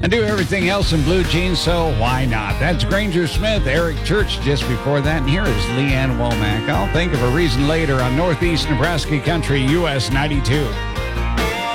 And do everything else in blue jeans, so why not? That's Granger Smith, Eric Church just before that, and here is Leanne Womack. I'll think of a reason later on Northeast Nebraska Country, US 92.